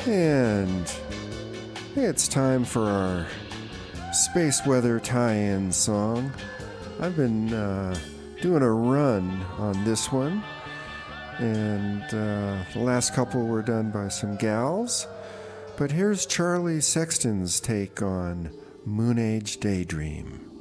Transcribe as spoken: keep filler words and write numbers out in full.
And it's time for our space weather tie-in song. I've been uh, doing a run on this one, and uh, the last couple were done by some gals. But here's Charlie Sexton's take on Moon Age Daydream.